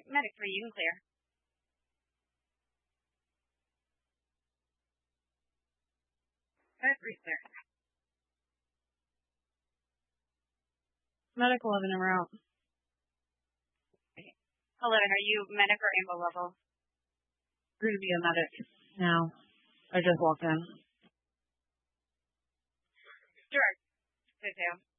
medic 3, you can clear. Medic 3 clear. Medic 11 en route. Okay. 11, are you medic or ambo level? We're going to be a medic now. I just walked in. Sure. Good,